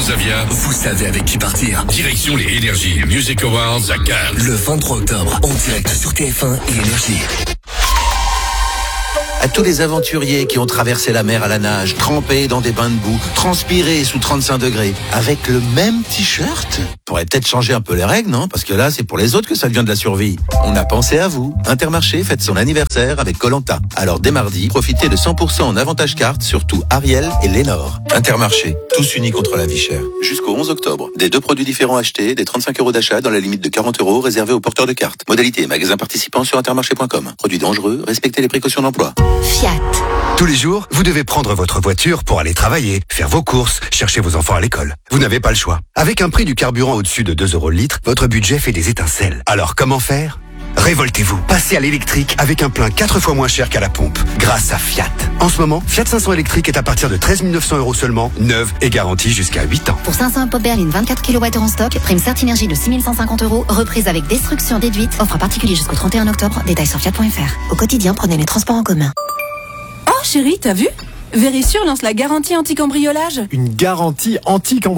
Transavia, vous savez avec qui partir. direction les Energy Music Awards à Cannes. Le 23 octobre, en direct sur TF1 et Énergie. À tous les aventuriers qui ont traversé la mer à la nage, trempés dans des bains de boue, transpirés sous 35 degrés, avec le même t-shirt. Faudrait peut-être changer un peu les règles, non? Parce que là, c'est pour les autres que ça devient de la survie. On a pensé à vous. Intermarché fête son anniversaire avec Koh-Lanta. Alors dès mardi, profitez de 100% en avantage carte sur tout Ariel et Lénore. Intermarché, tous unis contre la vie chère. Jusqu'au 11 octobre. Des 2 produits différents achetés, des 35 € d'achat dans la limite de 40 € réservés aux porteurs de cartes. Modalité, magasin participant sur intermarché.com. Produits dangereux, respectez les précautions d'emploi. Fiat. Tous les jours, vous devez prendre votre voiture pour aller travailler, faire vos courses, chercher vos enfants à l'école. Vous n'avez pas le choix. Avec un prix du carburant au-dessus de 2 € le litre, votre budget fait des étincelles. Alors comment faire ? Révoltez-vous. Passez à l'électrique avec un plein 4 fois moins cher qu'à la pompe, grâce à Fiat. En ce moment, Fiat 500 électrique est à partir de 13 900 € seulement, neuve et garantie jusqu'à 8 ans. Pour 500 pop berline 24 kWh en stock, prime Certinergie de 6 150 €, reprise avec destruction déduite, offre à particulier jusqu'au 31 octobre, détails sur fiat.fr. Au quotidien, prenez les transports en commun. Oh chérie, t'as vu ? Vérissure lance la garantie anti-cambriolage. Une garantie anti-cambriolage ?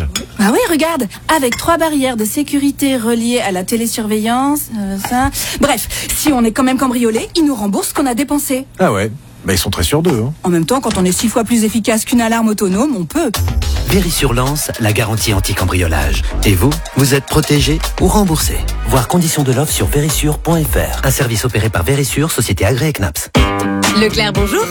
Ah oui, regarde, avec 3 barrières de sécurité reliées à la télésurveillance, Bref, si on est quand même cambriolé, ils nous remboursent ce qu'on a dépensé. Ah ouais, bah ils sont très sûrs d'eux. Hein. En même temps, quand on est 6 fois plus efficace qu'une alarme autonome, on peut. Vérissure lance la garantie anti-cambriolage. Et vous, vous êtes protégé ou remboursé. Voir conditions de l'offre sur vérissure.fr. Un service opéré par Vérissure, société agréée CNAPS. Leclerc, bonjour.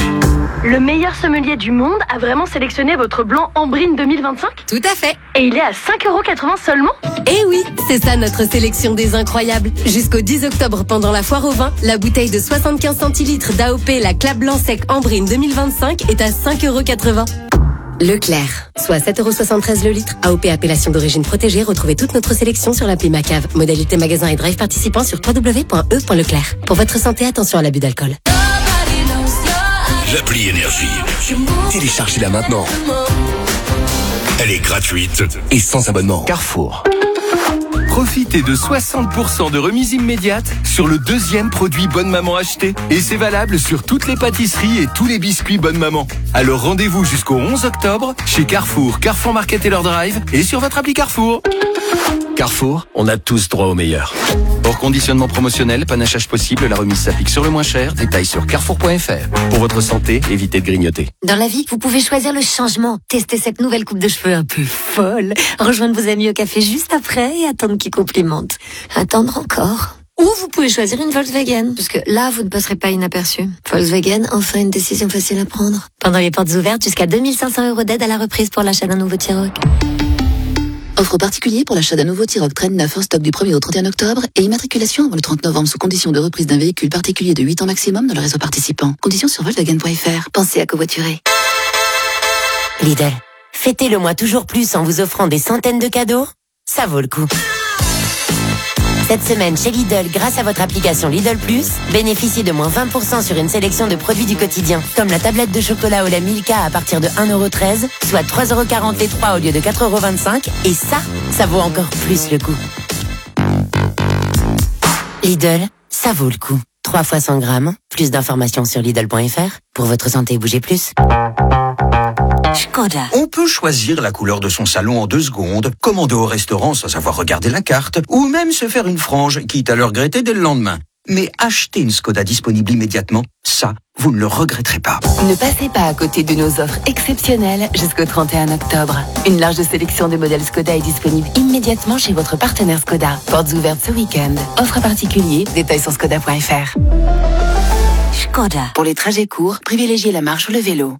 Le meilleur sommelier du monde a vraiment sélectionné votre blanc Ambrine 2025 ? Tout à fait. Et il est à 5,80 € seulement ? Eh oui, c'est ça notre sélection des incroyables. Jusqu'au 10 octobre, pendant la foire au vin, la bouteille de 75 centilitres d'AOP, la Clap Blanc Sec Ambrine 2025 est à 5,80 €. Leclerc, soit 7,73 € le litre. AOP appellation d'origine protégée. Retrouvez toute notre sélection sur l'appli Macave. Modalité magasin et drive participants sur www.e.leclerc. Pour votre santé, attention à l'abus d'alcool. L'appli Énergie. Téléchargez-la maintenant. Elle est gratuite et sans abonnement. Carrefour. Profitez de 60% de remise immédiate sur le 2e produit Bonne Maman acheté. Et c'est valable sur toutes les pâtisseries et tous les biscuits Bonne Maman. Alors rendez-vous jusqu'au 11 octobre chez Carrefour, Carrefour Market et leur drive et sur votre appli Carrefour. Carrefour, on a tous droit au meilleur. Hors conditionnement promotionnel, panachage possible, la remise s'applique sur le moins cher. Détails sur carrefour.fr. Pour votre santé, évitez de grignoter. Dans la vie, vous pouvez choisir le changement. Tester cette nouvelle coupe de cheveux un peu folle. Rejoindre vos amis au café juste après et attendre qu'ils complimentent. Attendre encore. Ou vous pouvez choisir une Volkswagen, parce que là, vous ne passerez pas inaperçu. Volkswagen, enfin une décision facile à prendre. Pendant les portes ouvertes, jusqu'à 2500 € d'aide à la reprise pour l'achat d'un nouveau T-Roc. Offre particulier pour l'achat d'un nouveau T-Roc Train 9 en stock du 1er au 31 octobre et immatriculation avant le 30 novembre sous condition de reprise d'un véhicule particulier de 8 ans maximum dans le réseau participant. Conditions sur Volkswagen.fr. Pensez à covoiturer. Lidl, fêtez le mois toujours plus en vous offrant des centaines de cadeaux. Ça vaut le coup. Cette semaine chez Lidl, grâce à votre application Lidl Plus, bénéficiez de moins 20% sur une sélection de produits du quotidien, comme la tablette de chocolat au lait Milka à partir de 1,13 €, soit 3,40 € les 3 au lieu de 4,25 €, et ça vaut encore plus le coup. Lidl, ça vaut le coup. 3 fois 100 grammes, plus d'informations sur Lidl.fr. Pour votre santé, bougez plus. Skoda. On peut choisir la couleur de son salon en 2 secondes, commander au restaurant sans savoir regarder la carte, ou même se faire une frange, quitte à le regretter dès le lendemain. Mais acheter une Skoda disponible immédiatement, ça, vous ne le regretterez pas. Ne passez pas à côté de nos offres exceptionnelles jusqu'au 31 octobre. Une large sélection de modèles Skoda est disponible immédiatement chez votre partenaire Skoda. Portes ouvertes ce week-end. Offre particulier, détails sur skoda.fr. Skoda. Pour les trajets courts, privilégiez la marche ou le vélo.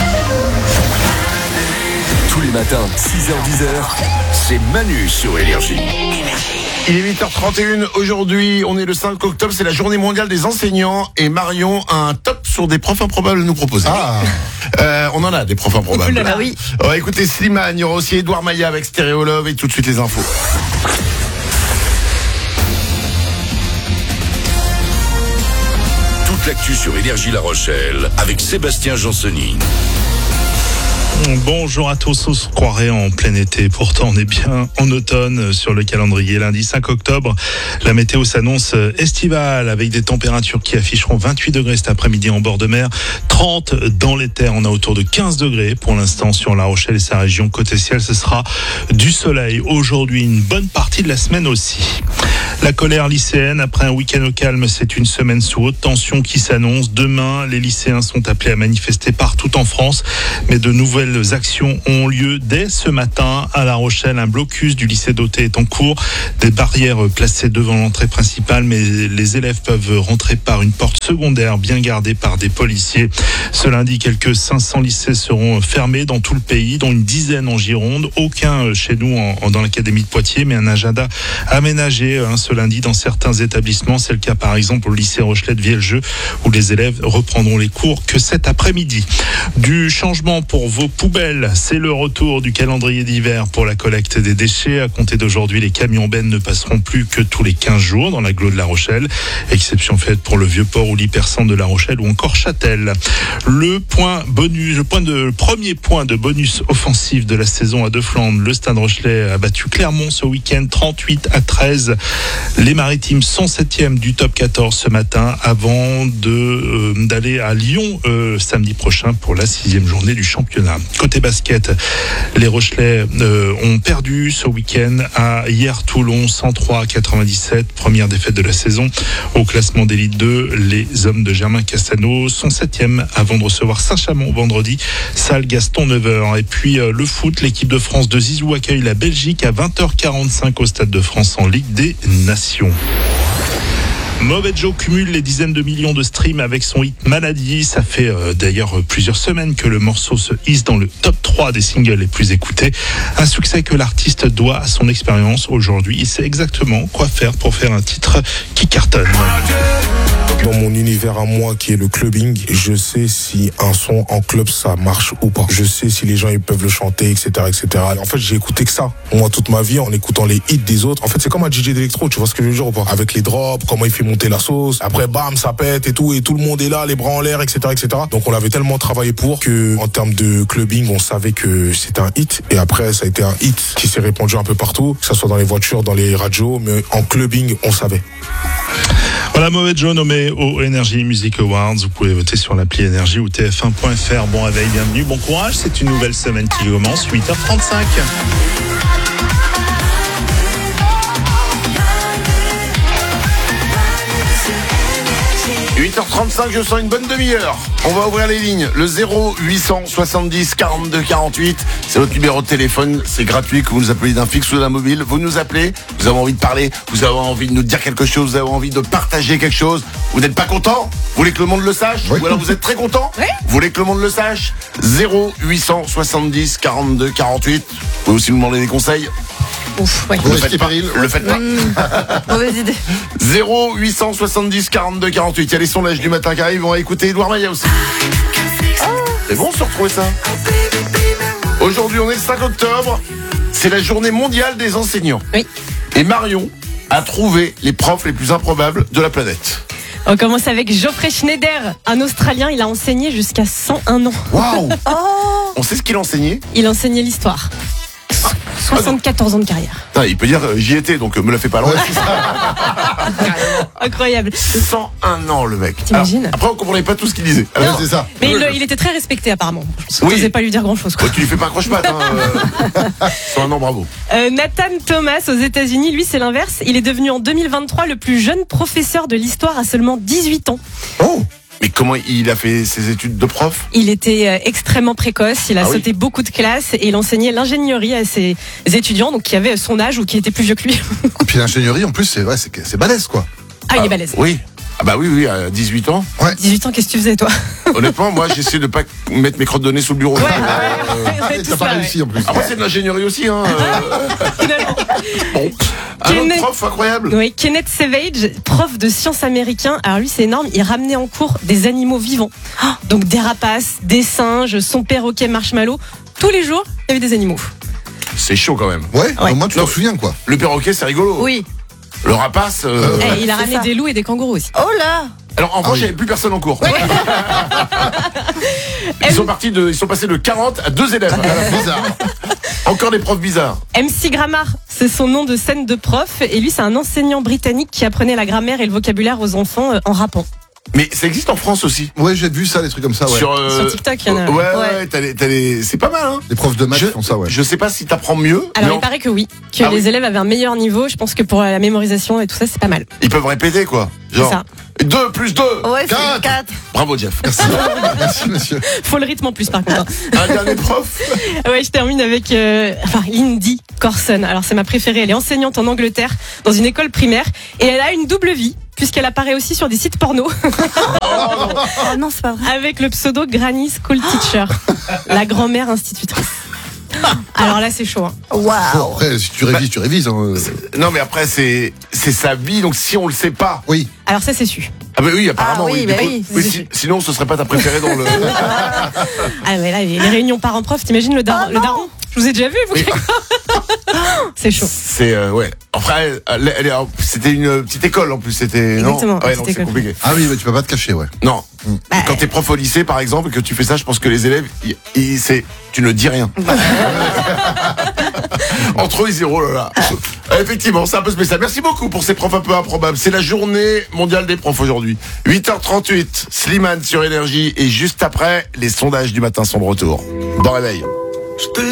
tous les matins, 6h-10h, c'est Manu sur Énergie. Il est 8h31 aujourd'hui, on est le 5 octobre, c'est la journée mondiale des enseignants et Marion a un top sur des profs improbables à nous proposer. On en a des profs improbables. Ah oui. Écoutez Slimane, il y aura aussi Edouard Maillat avec Stéréo Love et tout de suite les infos. Toute l'actu sur Énergie La Rochelle avec Sébastien Janseny. Bonjour à tous, on se croirait en plein été, pourtant on est bien en automne sur le calendrier. Lundi 5 octobre, la météo s'annonce estivale avec des températures qui afficheront 28 degrés cet après-midi en bord de mer, 30 dans les terres, on a autour de 15 degrés pour l'instant sur La Rochelle et sa région. Côté ciel, ce sera du soleil aujourd'hui, une bonne partie de la semaine aussi. La colère lycéenne, après un week-end au calme, c'est une semaine sous haute tension qui s'annonce. Demain, les lycéens sont appelés à manifester partout en France, mais de nouvelles actions ont lieu dès ce matin à La Rochelle. Un blocus du lycée d'Autey est en cours. Des barrières placées devant l'entrée principale, mais les élèves peuvent rentrer par une porte secondaire bien gardée par des policiers. Ce lundi, quelques 500 lycées seront fermés dans tout le pays, dont une dizaine en Gironde. Aucun chez nous dans l'académie de Poitiers, mais un agenda aménagé ce lundi dans certains établissements. C'est le cas par exemple au lycée Rochelet de Vieljeu, où les élèves reprendront les cours que cet après-midi. Du changement pour vos poubelles, c'est le retour du calendrier d'hiver pour la collecte des déchets. À compter d'aujourd'hui, les camions bennes ne passeront plus que tous les 15 jours dans l'agglo de La Rochelle. Exception faite pour le Vieux-Port ou l'Hypercentre de La Rochelle ou encore Châtel. Le premier point de bonus offensif de la saison à Deux Flandres. Le Stade Rochelais a battu Clermont ce week-end 38-13. Les Maritimes sont 7e du top 14 ce matin avant d'aller à Lyon samedi prochain pour la 6e journée du championnat. Côté basket, les Rochelais ont perdu ce week-end à Hier-Toulon 103-97, première défaite de la saison. Au classement d'élite 2, les hommes de Germain Castano sont 7e avant de recevoir Saint-Chamond vendredi, salle Gaston 9h. Et puis le foot, l'équipe de France de Zizou accueille la Belgique à 20h45 au Stade de France en Ligue des Nations. Mauvais Joe cumule les dizaines de millions de streams avec son hit Maladie. Ça fait d'ailleurs plusieurs semaines que le morceau se hisse dans le top 3 des singles les plus écoutés. Un succès que l'artiste doit à son expérience aujourd'hui. Il sait exactement quoi faire pour faire un titre qui cartonne. Dans mon univers à moi qui est le clubbing, je sais si un son en club ça marche ou pas. Je sais si les gens ils peuvent le chanter, etc., etc. En fait, j'ai écouté que ça. Moi, toute ma vie, en écoutant les hits des autres. En fait, c'est comme un DJ d'électro, tu vois ce que je veux dire ou pas? Avec les drops, comment il fait monter la sauce. Après, bam, ça pète et tout le monde est là, les bras en l'air, etc., etc. Donc, on l'avait tellement travaillé pour que, en termes de clubbing, on savait que c'était un hit. Et après, ça a été un hit qui s'est répandu un peu partout, que ça soit dans les voitures, dans les radios, mais en clubbing, on savait. Voilà, Mauvais Joe nommé aux Energy Music Awards. Vous pouvez voter sur l'appli Énergie ou tf1.fr. Bon réveil, bienvenue, bon courage. C'est une nouvelle semaine qui commence, 8h35. 8h35, je sens une bonne demi-heure. On va ouvrir les lignes. Le 0870 42 48. C'est votre numéro de téléphone. C'est gratuit, que vous nous appelez d'un fixe ou d'un mobile. Vous nous appelez. Vous avez envie de parler. Vous avez envie de nous dire quelque chose. Vous avez envie de partager quelque chose. Vous n'êtes pas content? Vous voulez que le monde le sache? Oui. Ou alors vous êtes très content? Oui. Vous voulez que le monde le sache? 0870 42 48. Vous pouvez aussi nous demander des conseils. Ouf, ouais. Le faites pas. Le faites pas. Mauvaise idée. 0870 42 48. Il y a les sondages du matin qui arrivent. On va écouter Edouard Maillet aussi. C'est bon de se retrouver ça. Aujourd'hui, on est le 5 octobre. C'est la journée mondiale des enseignants. Oui. Et Marion a trouvé les profs les plus improbables de la planète. On commence avec Geoffrey Schneider, un Australien. Il a enseigné jusqu'à 101 ans. Waouh. On sait ce qu'il enseignait? Il enseignait l'histoire. 74 ans de carrière. Ah, il peut dire j'y étais, donc me la fais pas loin. Incroyable. 101 ans le mec. T'imagines? Après on comprenait pas tout ce qu'il disait. Non, c'est ça. Mais il était très respecté apparemment. Je n'osais pas lui dire grand chose. Tu lui fais pas croche-patte. 101 ans, bravo. Nathan Thomas aux États-Unis, lui c'est l'inverse. Il est devenu en 2023 le plus jeune professeur de l'histoire à seulement 18 ans. Oh. Mais comment il a fait ses études de prof? Il était extrêmement précoce, il a sauté beaucoup de classes et il enseignait l'ingénierie à ses étudiants, donc qui avaient son âge ou qui étaient plus vieux que lui. Et puis l'ingénierie en plus c'est balèze quoi. Ah, il est balèze. Oui. Ah bah oui, à 18 ans. Ouais. 18 ans, qu'est-ce que tu faisais toi? Honnêtement, moi j'essaie de pas mettre mes crottes de nez sous le bureau. T'as pas réussi en plus. Après c'est de l'ingénierie aussi hein. Bon. Un autre prof incroyable. Oui, Kenneth Savage, prof de sciences américain. Alors lui c'est énorme, il ramenait en cours des animaux vivants. Donc des rapaces, des singes, son perroquet marshmallow. Tous les jours, il y avait des animaux. C'est chaud quand même. Ouais. Au moins tu t'en souviens quoi. Le perroquet c'est rigolo. Oui. Le rapace. Il a ramené des loups et des kangourous aussi. Oh là. Alors en revanche, il n'y avait plus personne en cours. Ils sont passés de 40 à 2 élèves. Bizarre. Encore des profs bizarres. MC Grammar, c'est son nom de scène de prof. Et lui, c'est un enseignant britannique qui apprenait la grammaire et le vocabulaire aux enfants en rappant. Mais ça existe en France aussi. Ouais, j'ai vu ça, des trucs comme ça, ouais. Sur TikTok, il y en a. Ouais, c'est pas mal, hein. Les profs de maths font ça, ouais. Je sais pas si t'apprends mieux. Alors, il paraît que oui. Que les élèves avaient un meilleur niveau. Je pense que pour la mémorisation et tout ça, c'est pas mal. Ils peuvent répéter, quoi. Genre, c'est ça. 2 plus 2. Ouais, 4. 4. Bravo, Jeff. Merci, monsieur. Faut le rythme en plus, par contre. Un dernier prof. Ouais, je termine avec Lindy Corson. Alors, c'est ma préférée. Elle est enseignante en Angleterre dans une école primaire et elle a une double vie puisqu'elle apparaît aussi sur des sites porno. Ah non, c'est pas vrai. Avec le pseudo Granny School Teacher, la grand-mère institutrice. Alors là, c'est chaud. Hein. Bon, après, si tu révises, tu révises. Hein. Non, mais après, c'est sa vie, donc si on le sait pas. Oui. Alors ça, c'est su. Ah bah oui, apparemment, oui. Bah oui, sinon, ce serait pas ta préférée dans le... Ah mais là, les réunions parents-prof, t'imagines le daron. Je vous ai déjà vu, vous. C'est chaud. C'est ouais. Après, c'était une petite école en plus. C'était exactement. Non ouais, donc c'est compliqué. Ah oui, mais tu peux pas te cacher, ouais. Non. Quand t'es prof au lycée, par exemple, et que tu fais ça, je pense que les élèves, tu ne dis rien. Entre eux, ils disent oh là là. Effectivement, c'est un peu spécial. Merci beaucoup pour ces profs un peu improbables. C'est la journée mondiale des profs aujourd'hui. 8h38, Slimane sur Énergie, et juste après, les sondages du matin sont de retour. Bon réveil.